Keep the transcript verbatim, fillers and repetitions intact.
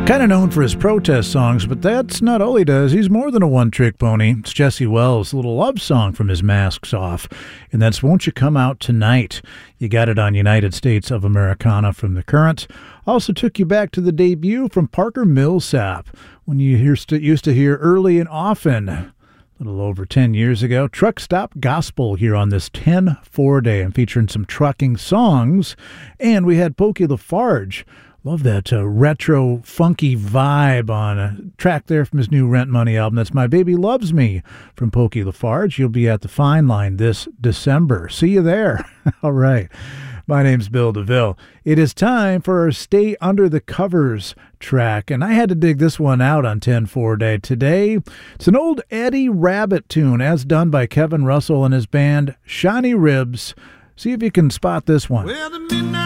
Kind of known for his protest songs, but that's not all he does. He's more than a one-trick pony. It's Jesse Wells' little love song from his Masks Off, and that's Won't You Come Out Tonight. You got it on United States of Americana from The Current. Also took you back to the debut from Parker Millsap, when you hear, st- used to hear Early and Often. A little over ten years ago, Truck Stop Gospel here on this ten four day. I'm featuring some trucking songs, and we had Pokey LaFarge. Love that uh, retro, funky vibe on a track there from his new Rent Money album. That's My Baby Loves Me from Pokey LaFarge. You'll be at the Fine Line this December. See you there. All right. My name's Bill DeVille. It is time for our Stay Under the Covers track, and I had to dig this one out on ten four day today. It's an old Eddie Rabbitt tune, as done by Kevin Russell and his band Shiny Ribs. See if you can spot this one. Well, the midnight